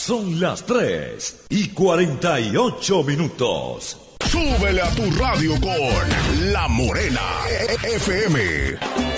Son las 3:48. Súbele a tu radio con La Morena FM.